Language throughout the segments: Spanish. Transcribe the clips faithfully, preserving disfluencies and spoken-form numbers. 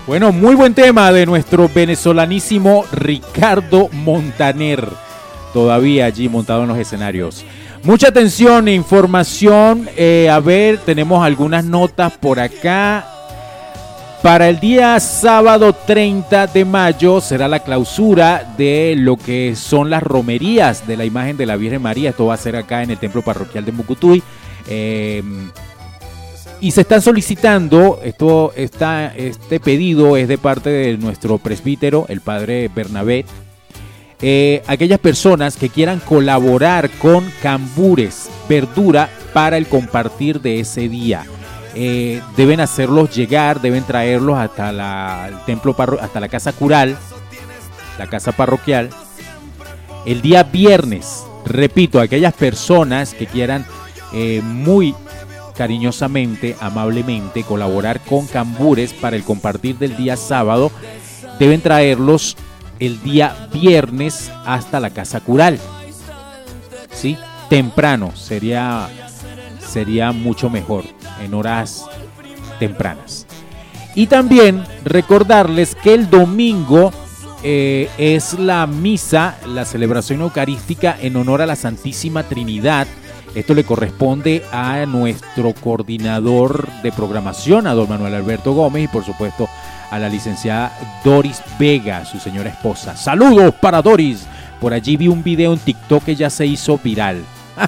Bueno, muy buen tema de nuestro venezolanísimo Ricardo Montaner, todavía allí montado en los escenarios. Mucha atención e información, eh, a ver, tenemos algunas notas por acá. Para el día sábado treinta de mayo será la clausura de lo que son las romerías de la imagen de la Virgen María. Esto va a ser acá en el templo parroquial de Mucutuy. Eh, y se están solicitando, esto está, este pedido es de parte de nuestro presbítero, el padre Bernabé, eh, aquellas personas que quieran colaborar con cambures, verdura para el compartir de ese día. Eh, deben hacerlos llegar, deben traerlos hasta la, el templo parro, hasta la casa cural, la casa parroquial, el día viernes. Repito, aquellas personas que quieran eh, muy cariñosamente, amablemente colaborar con cambures para el compartir del día sábado, deben traerlos el día viernes hasta la casa cural, ¿sí? Temprano, sería, sería mucho mejor, en horas tempranas. Y también recordarles que el domingo eh, es la misa, la celebración eucarística en honor a la Santísima Trinidad. Esto le corresponde a nuestro coordinador de programación, a don Manuel Alberto Gómez, y por supuesto a la licenciada Doris Vega, su señora esposa. Saludos para Doris. Por allí vi un video en TikTok que ya se hizo viral.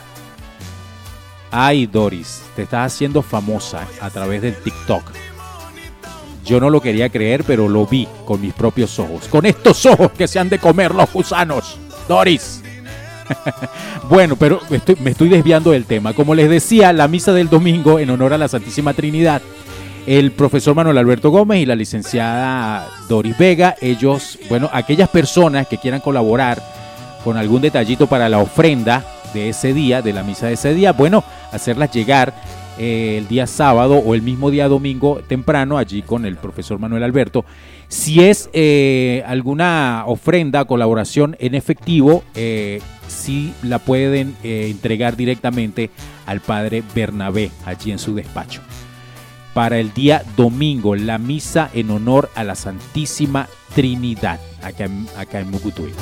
Ay, Doris, te estás haciendo famosa a través del TikTok. Yo no lo quería creer, pero lo vi con mis propios ojos. Con estos ojos que se han de comer los gusanos. Doris. Bueno, pero estoy, me estoy desviando del tema. Como les decía, la misa del domingo en honor a la Santísima Trinidad, el profesor Manuel Alberto Gómez y la licenciada Doris Vega, ellos, bueno, aquellas personas que quieran colaborar con algún detallito para la ofrenda de ese día, de la misa de ese día, bueno, hacerlas llegar eh, el día sábado o el mismo día domingo temprano allí con el profesor Manuel Alberto. Si es eh, alguna ofrenda, colaboración en efectivo, eh, sí la pueden eh, entregar directamente al padre Bernabé allí en su despacho. Para el día domingo, la misa en honor a la Santísima Trinidad, acá en, acá en Mucutuy.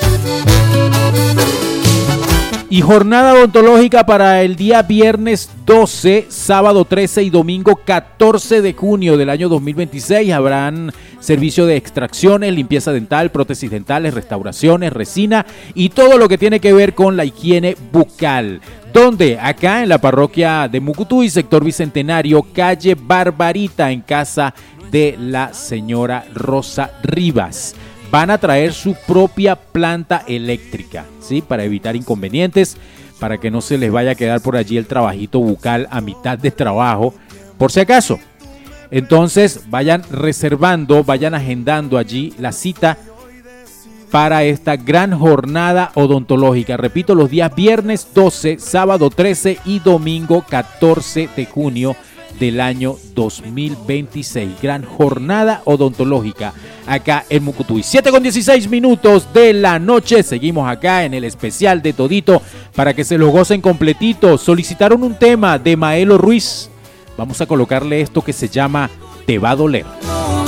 Y jornada odontológica para el día viernes doce, sábado trece y domingo catorce de junio del año dos mil veintiséis. Habrán servicio de extracciones, limpieza dental, prótesis dentales, restauraciones, resina y todo lo que tiene que ver con la higiene bucal. ¿Dónde? Acá en la parroquia de Mucutuy, sector Bicentenario, calle Barbarita, en casa de la señora Rosa Rivas. Van a traer su propia planta eléctrica, ¿sí? Para evitar inconvenientes, para que no se les vaya a quedar por allí el trabajito bucal a mitad de trabajo, por si acaso. Entonces, vayan reservando, vayan agendando allí la cita para esta gran jornada odontológica. Repito, los días viernes doce, sábado trece y domingo catorce de junio del año dos mil veintiséis. Gran jornada odontológica acá en Mucutuy. siete con dieciséis minutos de la noche. Seguimos acá en el especial de Todito para que se lo gocen completito. Solicitaron un tema de Maelo Ruiz. Vamos a colocarle esto que se llama Te va a doler.